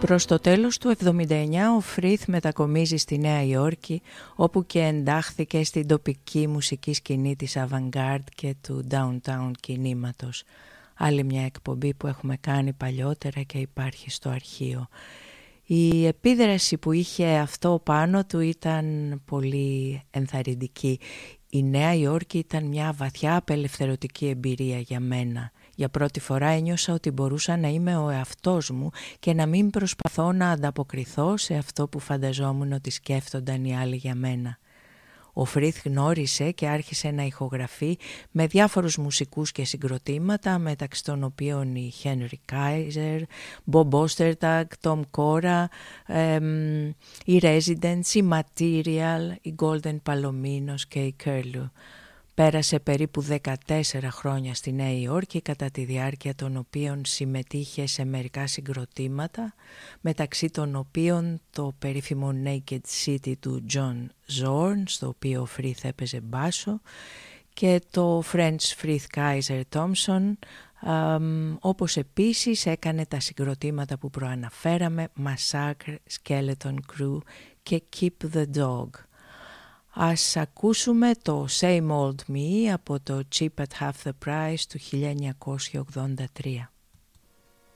Προς το τέλος του 1979 ο Φριθ μετακομίζει στη Νέα Υόρκη, όπου και εντάχθηκε στην τοπική μουσική σκηνή της avant-garde και του downtown κινήματος. Άλλη μια εκπομπή που έχουμε κάνει παλιότερα και υπάρχει στο αρχείο. Η επίδραση που είχε αυτό πάνω του ήταν πολύ ενθαρρυντική. Η Νέα Υόρκη ήταν μια βαθιά απελευθερωτική εμπειρία για μένα. Για πρώτη φορά ένιωσα ότι μπορούσα να είμαι ο εαυτός μου και να μην προσπαθώ να ανταποκριθώ σε αυτό που φανταζόμουν ότι σκέφτονταν οι άλλοι για μένα. Ο Φριθ γνώρισε και άρχισε να ηχογραφεί με διάφορους μουσικούς και συγκροτήματα, μεταξύ των οποίων η Henry Kaiser, Bob Ostertag, Tom Cora, οι Residents, η Material, η Golden Palominos και η Curlew. Πέρασε περίπου 14 χρόνια στη Νέα Υόρκη, κατά τη διάρκεια των οποίων συμμετείχε σε μερικά συγκροτήματα, μεταξύ των οποίων το περίφημο Naked City του John Zorn, στο οποίο ο Φριθ έπαιζε μπάσο, και το French Frith Kaiser Thompson, όπως επίσης έκανε τα συγκροτήματα που προαναφέραμε, Massacre, Skeleton Crew και Keep the Dog. Ας ακούσουμε το Same Old Me από το Cheap at Half the Price του 1983.